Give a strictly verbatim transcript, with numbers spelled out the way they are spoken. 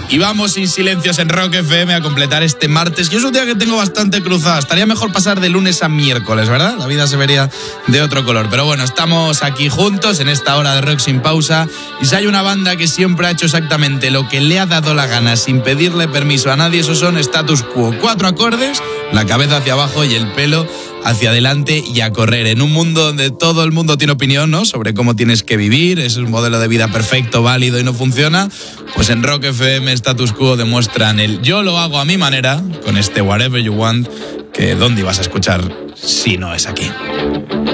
Y vamos sin silencios en Rock F M a completar este martes, que es un día que tengo bastante cruzado. Estaría mejor pasar de lunes a miércoles, ¿verdad? La vida se vería de otro color. Pero bueno, estamos aquí juntos en esta hora de Rock sin pausa. Y si hay una banda que siempre ha hecho exactamente lo que le ha dado la gana sin pedirle permiso a nadie, esos son Status Quo. Cuatro acordes, la cabeza hacia abajo y el pelo hacia adelante y a correr. En un mundo donde todo el mundo tiene opinión, ¿no?, sobre cómo tienes que vivir, es un modelo de vida perfecto, válido y no funciona, pues en Rock F M Status Quo demuestran el yo lo hago a mi manera con este Whatever You Want, que ¿dónde ibas a escuchar si no es aquí?